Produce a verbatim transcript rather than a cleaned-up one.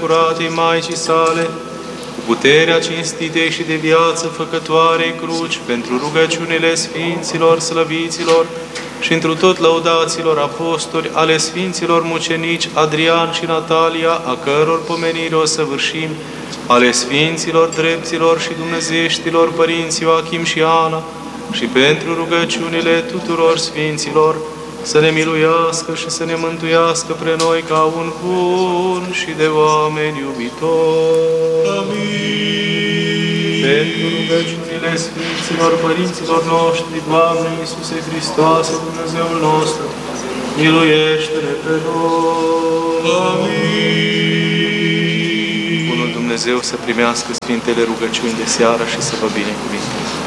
preacuratei Maicii sale, cu puterea cinstitei și de viață făcătoarei cruci, pentru rugăciunile Sfinților, slăviților și întru tot lăudaților apostoli ale Sfinților mucenici Adrian și Natalia, a căror pomenire o săvârșim, ale Sfinților drepților și dumnezeieștilor părinți Ioachim și Ana, și pentru rugăciunile tuturor Sfinților, să ne miluiască și să ne mântuiască pre noi ca un bun și de oameni iubitori. Amin. Pentru rugăciunile Sfinților părinților noștri, Doamne Iisuse Hristoase, Dumnezeul nostru, miluiește-ne pe noi. Amin. Bunul Dumnezeu să primească Sfintele rugăciuni de seară și să vă binecuvinteze.